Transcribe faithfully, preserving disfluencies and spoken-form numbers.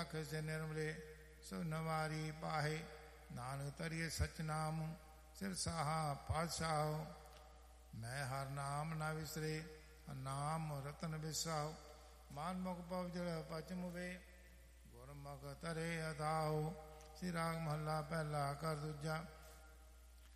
लख से निर्मले सो नवारी पाहे। नानक तरिए सच नाम सिर साहा पातशाहो। मैं हर नाम ना विसरे नाम रतन बिसाओ। मान मुख पव जल पच मुवे गुरमुख तरे अथाओ। श्री राग महला पहला कर दूजा।